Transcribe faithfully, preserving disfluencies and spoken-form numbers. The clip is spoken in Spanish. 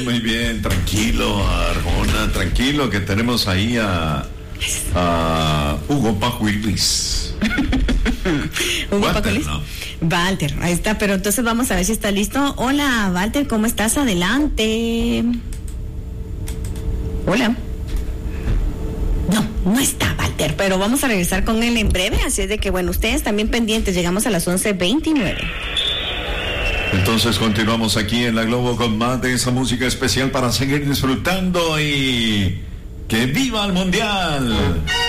Muy bien, tranquilo, Arjona, tranquilo, que tenemos ahí a, a Hugo Paco y Luis. Hugo Walter, Paco Luis. ¿no? Walter, ahí está, pero entonces vamos a ver si está listo. Hola, Walter, ¿cómo estás? Adelante. Hola. No, no está Walter, pero vamos a regresar con él en breve, así es de que, bueno, ustedes también pendientes, llegamos a las once veintinueve. Entonces continuamos aquí en La Globo con más de esa música especial para seguir disfrutando y ¡que viva el Mundial!